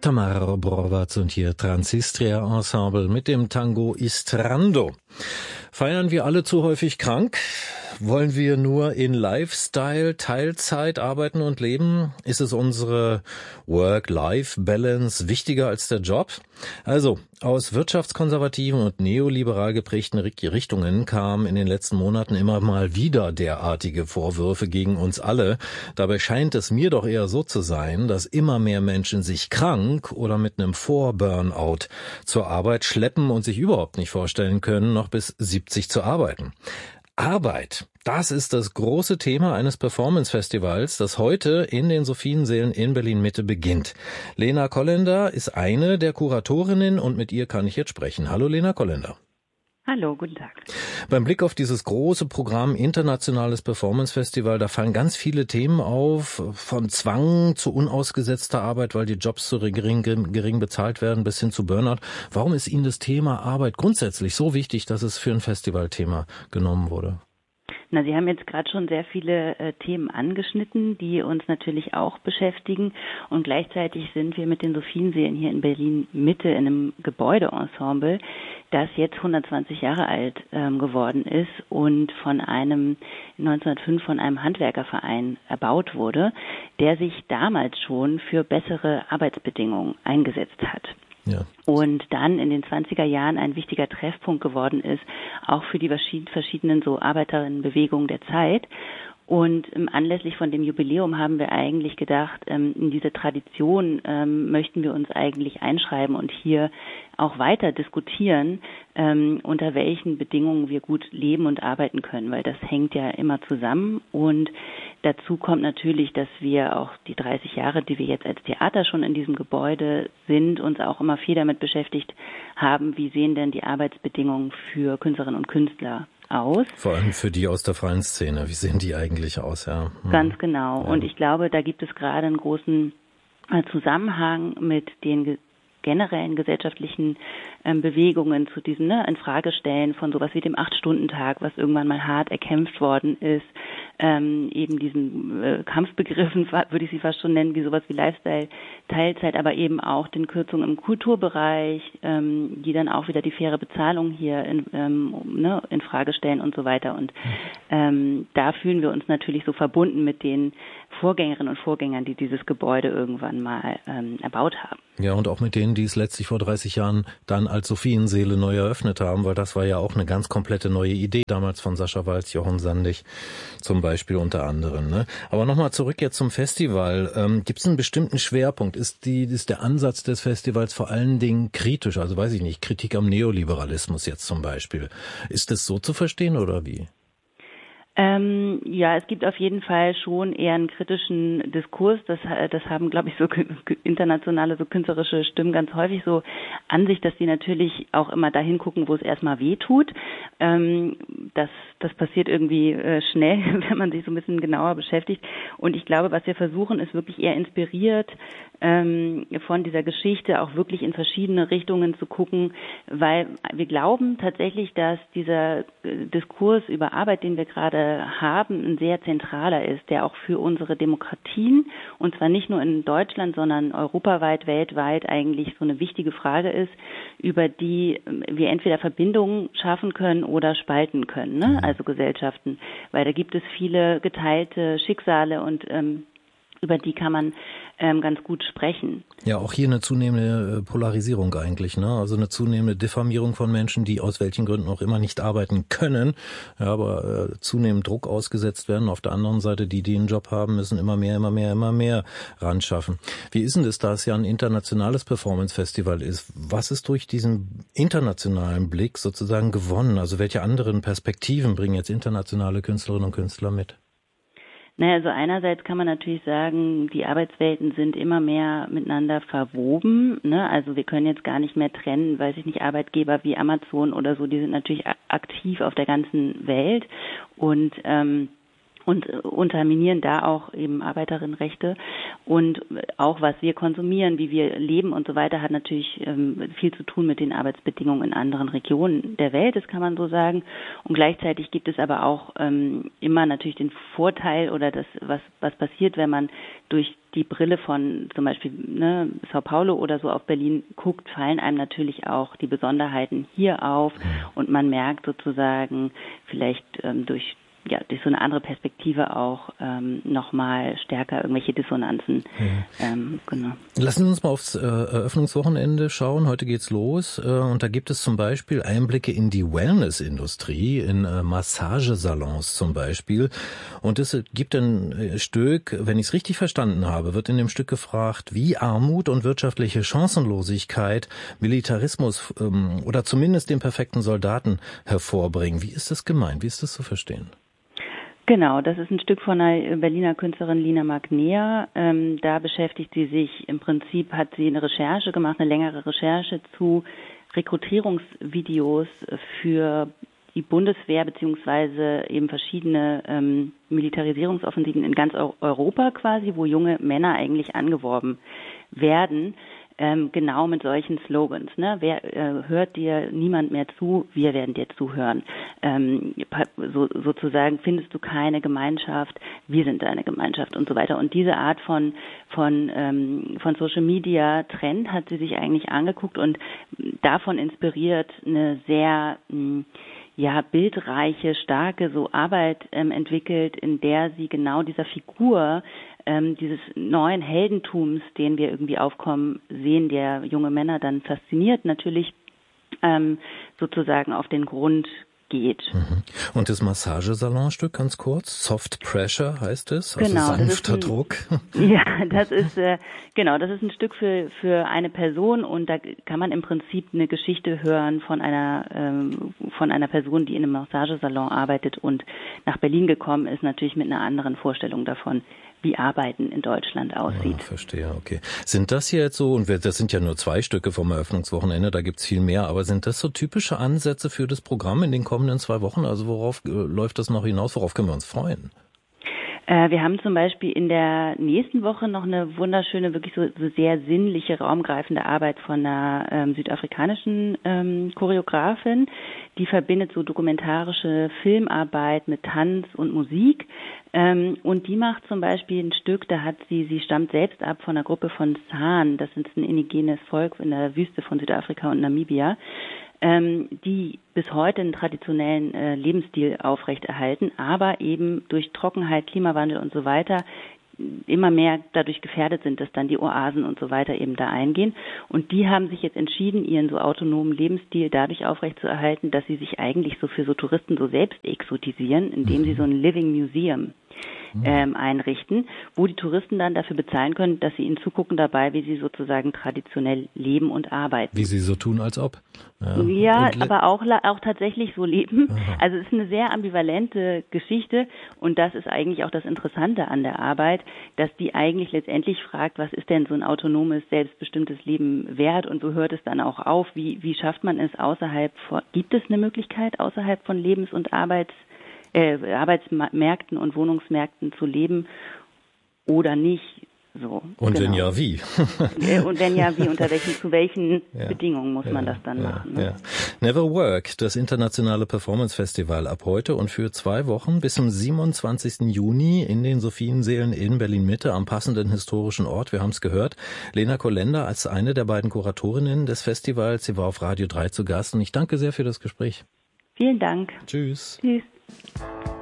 Tamara Borowatz und hier Transistria Ensemble mit dem Tango Istrando. Feiern wir alle zu häufig krank? Wollen wir nur in Lifestyle, Teilzeit arbeiten und leben? Ist es unsere Work-Life-Balance wichtiger als der Job? Also, aus wirtschaftskonservativen und neoliberal geprägten Richtungen kamen in den letzten Monaten immer mal wieder derartige Vorwürfe gegen uns alle. Dabei scheint es mir doch eher so zu sein, dass immer mehr Menschen sich krank oder mit einem Vor-Burnout zur Arbeit schleppen und sich überhaupt nicht vorstellen können, noch bis 70 zu arbeiten. Arbeit, das ist das große Thema eines Performance-Festivals, das heute in den Sophiensälen in Berlin-Mitte beginnt. Lena Kollender ist eine der Kuratorinnen und mit ihr kann ich jetzt sprechen. Hallo Lena Kollender. Hallo, guten Tag. Beim Blick auf dieses große Programm Internationales Performance Festival, da fallen ganz viele Themen auf, von Zwang zu unausgesetzter Arbeit, weil die Jobs so gering bezahlt werden, bis hin zu Burnout. Warum ist Ihnen das Thema Arbeit grundsätzlich so wichtig, dass es für ein Festivalthema genommen wurde? Na, Sie haben jetzt gerade schon sehr viele Themen angeschnitten, die uns natürlich auch beschäftigen. Und gleichzeitig sind wir mit den Sophiensälen hier in Berlin-Mitte in einem Gebäudeensemble, das jetzt 120 Jahre alt geworden ist und von einem 1905 von einem Handwerkerverein erbaut wurde, der sich damals schon für bessere Arbeitsbedingungen eingesetzt hat. Ja. Und dann in den 20er Jahren ein wichtiger Treffpunkt geworden ist, auch für die verschiedenen so Arbeiterinnenbewegungen der Zeit. Und anlässlich von dem Jubiläum haben wir eigentlich gedacht, in diese Tradition möchten wir uns eigentlich einschreiben und hier auch weiter diskutieren, unter welchen Bedingungen wir gut leben und arbeiten können, weil das hängt ja immer zusammen. Und dazu kommt natürlich, dass wir auch die 30 Jahre, die wir jetzt als Theater schon in diesem Gebäude sind, uns auch immer viel damit beschäftigt haben, wie sehen denn die Arbeitsbedingungen für Künstlerinnen und Künstler aus. Vor allem für die aus der freien Szene. Wie sehen die eigentlich aus? Ja. Ganz genau. Ja. Und ich glaube, da gibt es gerade einen großen Zusammenhang mit den generellen gesellschaftlichen Bewegungen zu diesem Infragestellen von sowas wie dem 8-Stunden-Tag, was irgendwann mal hart erkämpft worden ist, eben diesen Kampfbegriffen, würde ich sie fast schon nennen, wie sowas wie Lifestyle, Teilzeit, aber eben auch den Kürzungen im Kulturbereich, die dann auch wieder die faire Bezahlung hier in Frage stellen und so weiter. Und da fühlen wir uns natürlich so verbunden mit den Vorgängerinnen und Vorgängern, die dieses Gebäude irgendwann mal erbaut haben. Ja, und auch mit denen, die es letztlich vor 30 Jahren dann als Sophiensäle neu eröffnet haben, weil das war ja auch eine ganz komplette neue Idee, damals von Sascha Walz, Jochen Sandig zum Beispiel unter anderem. Ne? Aber nochmal zurück jetzt zum Festival. Gibt es einen bestimmten Schwerpunkt? Ist der Ansatz des Festivals vor allen Dingen kritisch? Also weiß ich nicht, Kritik am Neoliberalismus jetzt zum Beispiel. Ist das so zu verstehen oder wie? Ja, es gibt auf jeden Fall schon eher einen kritischen Diskurs. Das haben, glaube ich, so internationale, so künstlerische Stimmen ganz häufig so an sich, dass die natürlich auch immer dahin gucken, wo es erstmal weh tut. Das passiert irgendwie schnell, wenn man sich so ein bisschen genauer beschäftigt. Und ich glaube, was wir versuchen, ist wirklich eher inspiriert von dieser Geschichte auch wirklich in verschiedene Richtungen zu gucken, weil wir glauben tatsächlich, dass dieser Diskurs über Arbeit, den wir gerade haben, ein sehr zentraler ist, der auch für unsere Demokratien, und zwar nicht nur in Deutschland, sondern europaweit, weltweit eigentlich so eine wichtige Frage ist, über die wir entweder Verbindungen schaffen können oder spalten können, ne? Also Gesellschaften, weil da gibt es viele geteilte Schicksale und über die kann man ganz gut sprechen. Ja, auch hier eine zunehmende Polarisierung eigentlich, ne? Also eine zunehmende Diffamierung von Menschen, die aus welchen Gründen auch immer nicht arbeiten können, ja, aber zunehmend Druck ausgesetzt werden. Auf der anderen Seite, die einen Job haben, müssen immer mehr ran schaffen. Wie ist denn das, da es ja ein internationales Performance-Festival ist? Was ist durch diesen internationalen Blick sozusagen gewonnen? Also welche anderen Perspektiven bringen jetzt internationale Künstlerinnen und Künstler mit? Naja, also einerseits kann man natürlich sagen, die Arbeitswelten sind immer mehr miteinander verwoben, ne? Also wir können jetzt gar nicht mehr trennen, weiß ich nicht, Arbeitgeber wie Amazon oder so, die sind natürlich aktiv auf der ganzen Welt und unterminieren da auch eben Arbeiterinnenrechte. Und auch was wir konsumieren, wie wir leben und so weiter, hat natürlich viel zu tun mit den Arbeitsbedingungen in anderen Regionen der Welt, das kann man so sagen. Und gleichzeitig gibt es aber auch immer natürlich den Vorteil oder das, was passiert, wenn man durch die Brille von zum Beispiel Sao Paulo oder so auf Berlin guckt, fallen einem natürlich auch die Besonderheiten hier auf und man merkt sozusagen vielleicht durch so eine andere Perspektive auch nochmal stärker irgendwelche Dissonanzen. Genau. Lassen Sie uns mal aufs Eröffnungswochenende schauen. Heute geht's los und da gibt es zum Beispiel Einblicke in die Wellness-Industrie, in Massagesalons zum Beispiel. Und es gibt ein Stück, wenn ich es richtig verstanden habe, wird in dem Stück gefragt, wie Armut und wirtschaftliche Chancenlosigkeit Militarismus oder zumindest den perfekten Soldaten hervorbringen. Wie ist das gemeint? Wie ist das zu verstehen? Genau, das ist ein Stück von einer Berliner Künstlerin Lina Magnea. Da beschäftigt sie sich, im Prinzip hat sie eine Recherche gemacht, eine längere Recherche zu Rekrutierungsvideos für die Bundeswehr beziehungsweise eben verschiedene Militarisierungsoffensiven in ganz Europa quasi, wo junge Männer eigentlich angeworben werden. Genau mit solchen Slogans. Ne? Hört dir niemand mehr zu, wir werden dir zuhören. Sozusagen findest du keine Gemeinschaft, wir sind deine Gemeinschaft und so weiter. Und diese Art von Social Media Trend hat sie sich eigentlich angeguckt und davon inspiriert eine sehr bildreiche, starke Arbeit entwickelt, in der sie genau dieser Figur dieses neuen Heldentums, den wir irgendwie aufkommen sehen, der junge Männer dann fasziniert, natürlich sozusagen auf den Grund geht. Und das Massagesalonstück ganz kurz, Soft Pressure heißt es, also genau, sanfter Druck. Ja, das ist das ist ein Stück für eine Person und da kann man im Prinzip eine Geschichte hören von einer Person, die in einem Massagesalon arbeitet und nach Berlin gekommen ist, natürlich mit einer anderen Vorstellung davon, wie Arbeiten in Deutschland aussieht. Verstehe, okay. Sind das hier jetzt so, und das sind ja nur 2 Stücke vom Eröffnungswochenende, da gibt's viel mehr, aber sind das so typische Ansätze für das Programm in den kommenden 2 Wochen? Also worauf läuft das noch hinaus? Worauf können wir uns freuen? Wir haben zum Beispiel in der nächsten Woche noch eine wunderschöne, wirklich so sehr sinnliche, raumgreifende Arbeit von einer südafrikanischen Choreografin. Die verbindet so dokumentarische Filmarbeit mit Tanz und Musik. Und die macht zum Beispiel ein Stück, sie stammt selbst ab von einer Gruppe von San, das ist ein indigenes Volk in der Wüste von Südafrika und Namibia, die bis heute einen traditionellen Lebensstil aufrechterhalten, aber eben durch Trockenheit, Klimawandel und so weiter immer mehr dadurch gefährdet sind, dass dann die Oasen und so weiter eben da eingehen. Und die haben sich jetzt entschieden, ihren so autonomen Lebensstil dadurch aufrechtzuerhalten, dass sie sich eigentlich so für so Touristen so selbst exotisieren, indem sie so ein Living Museum einrichten, wo die Touristen dann dafür bezahlen können, dass sie ihnen zugucken dabei, wie sie sozusagen traditionell leben und arbeiten. Wie sie so tun, als ob. Ja, aber auch tatsächlich so leben. Aha. Also es ist eine sehr ambivalente Geschichte und das ist eigentlich auch das Interessante an der Arbeit, dass die eigentlich letztendlich fragt, was ist denn so ein autonomes, selbstbestimmtes Leben wert und wo hört es dann auch auf? Wie schafft man es gibt es eine Möglichkeit außerhalb von Lebens- und Arbeitsmärkten und Wohnungsmärkten zu leben oder nicht? So, und wenn ja, wie? Und wenn ja, wie? Zu welchen Bedingungen muss man das dann machen? Ne? Ja. Never Work, das internationale Performance-Festival ab heute und für 2 Wochen bis zum 27. Juni in den Sophienseelen in Berlin-Mitte am passenden historischen Ort. Wir haben es gehört. Lena Kollender als eine der beiden Kuratorinnen des Festivals. Sie war auf Radio 3 zu Gast und ich danke sehr für das Gespräch. Vielen Dank. Tschüss. Tschüss.